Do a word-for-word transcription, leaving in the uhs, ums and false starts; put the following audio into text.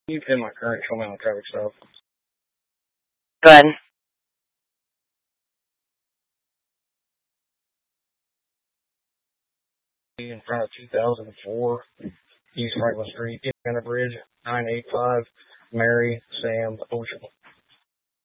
You pin my current show me on traffic stuff. Good. In front of two thousand four East Franklin Street, Indiana Bridge, nine eight five, Mary Sam Ocean.